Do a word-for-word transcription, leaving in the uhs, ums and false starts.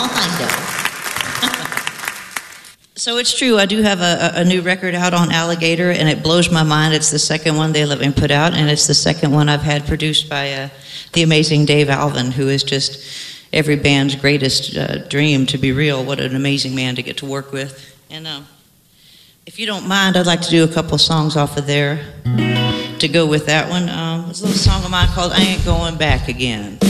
I know. So it's true, I do have a, a new record out on Alligator, and it blows my mind. It's the second one they let me put out, and it's the second one I've had produced by uh, the amazing Dave Alvin, who is just every band's greatest uh, dream to be real. What an amazing man to get to work with. And uh, if you don't mind, I'd like to do a couple songs off of there to go with that one. Um, there's a little song of mine called I Ain't Going Back Again.